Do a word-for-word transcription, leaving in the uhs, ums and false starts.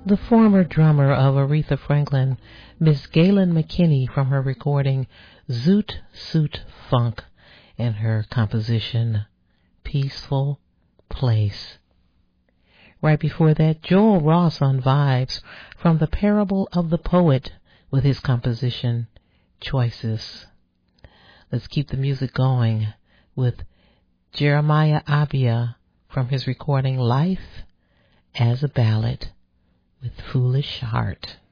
The former drummer of Aretha Franklin, Miss Galen McKinney, from her recording Zoot Suit Funk, and her composition Peaceful Place. Right before that, Joel Ross on Vibes from The Parable of the Poet with his composition Choices. Let's keep the music going with Jeremiah Abia from his recording Life as a Ballad with Foolish Heart.